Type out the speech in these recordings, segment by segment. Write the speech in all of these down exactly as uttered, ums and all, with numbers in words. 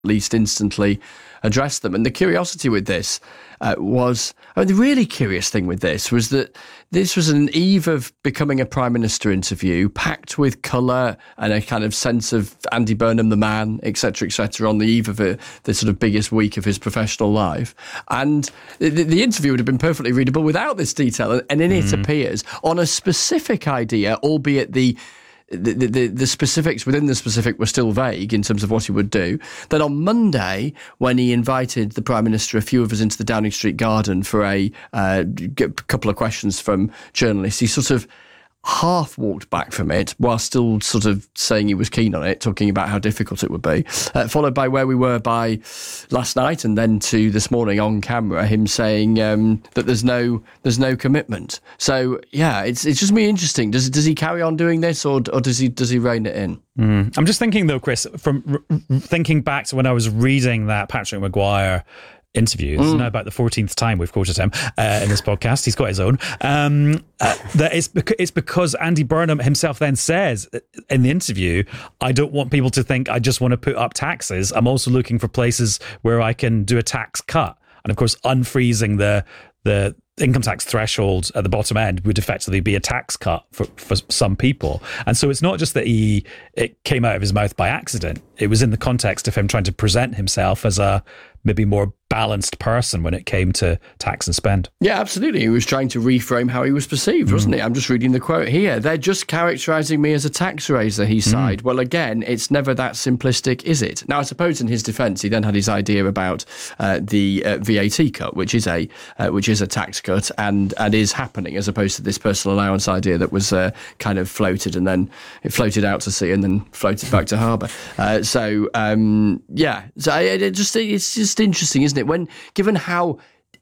least instantly address them. And the curiosity with this uh, was, I mean, the really curious thing with this was that this was an eve of becoming a Prime Minister interview, packed with colour and a kind of sense of Andy Burnham, the man, et cetera, et cetera, on the eve of a, the sort of biggest week of his professional life. And the, the interview would have been perfectly readable without this detail. And in mm. it appears on a specific idea, albeit the The, the, the specifics within the specific were still vague in terms of what he would do. Then on Monday, when he invited the Prime Minister, a few of us, into the Downing Street garden for a uh, couple of questions from journalists, he sort of half walked back from it while still sort of saying he was keen on it, talking about how difficult it would be, uh, followed by where we were by last night and then to this morning on camera, him saying um, that there's no there's no commitment. So yeah, it's it's just really interesting. Does does he carry on doing this, or or does he does he rein it in? Mm. I'm just thinking though, Chris, from r- thinking back to when I was reading that Patrick Maguire interview. This mm. is now about the fourteenth time we've quoted him uh, in this podcast. He's got his own. Um, uh, that it's, bec- it's because Andy Burnham himself then says in the interview, I don't want people to think I just want to put up taxes. I'm also looking for places where I can do a tax cut. And of course, unfreezing the the income tax threshold at the bottom end would effectively be a tax cut for, for some people. And so it's not just that he it came out of his mouth by accident. It was in the context of him trying to present himself as a maybe more balanced person when it came to tax and spend. Yeah, absolutely. He was trying to reframe how he was perceived, mm. wasn't he? I'm just reading the quote here. They're just characterising me as a tax raiser, he sighed. Mm. Well, again, it's never that simplistic, is it? Now, I suppose in his defence, he then had his idea about uh, the uh, V A T cut, which is a uh, which is a tax cut and, and is happening, as opposed to this personal allowance idea that was uh, kind of floated and then it floated out to sea and then floated back to harbour. Uh, so, um, yeah, so it, it just it's just interesting, isn't it? When given how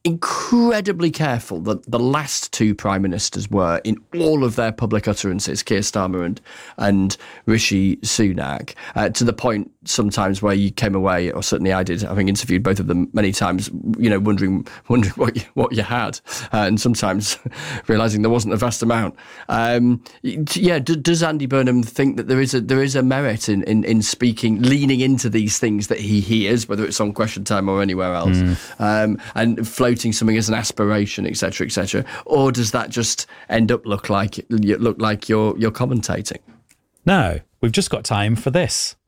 incredibly careful the, the last two prime ministers were in all of their public utterances, Keir Starmer and, and Rishi Sunak, uh, to the point sometimes where you came away, or certainly I did, having interviewed both of them many times, you know, wondering wondering what you, what you had, uh, and sometimes realising there wasn't a vast amount. Um, yeah, d- does Andy Burnham think that there is a there is a merit in, in, in speaking, leaning into these things that he hears, whether it's on Question Time or anywhere else, mm. um, and floating something as an aspiration, et cetera, et cetera, or does that just end up look like look like you're you're commentating? No, we've just got time for this.